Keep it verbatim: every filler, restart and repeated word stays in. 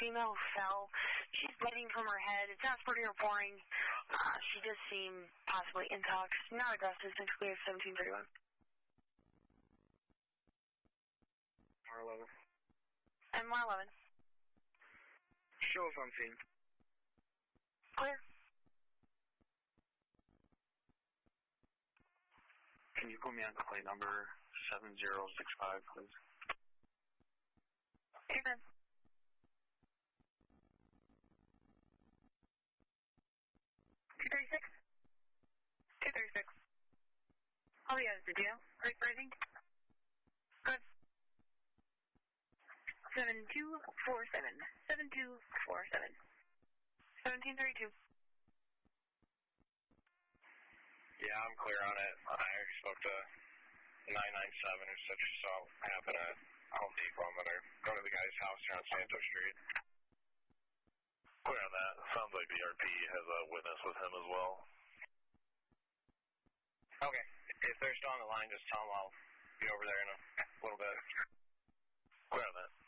female who fell. She's bleeding from her head. It's not spurting or pouring. Uh, she does seem possibly intox. Not aggressive. Since clear seventeen thirty-one. R eleven. M R eleven. Show us on scene. Clear. Can you put me on plate number seven zero six five, please? You're good. two thirty-six? two thirty-six. All the others, did you? Great rating? Good. seven two four seven. seven two four seven. seventeen thirty-two. Yeah, I'm clear on it. I already spoke to nine nine seven who said she saw it happen at Home Depot. I'm going to go to the guy's house here on Santos Street. Clear on that. Sounds like the R P has a witness with him as well. Okay. If they're still on the line, just tell them I'll be over there in a little bit. Clear on that.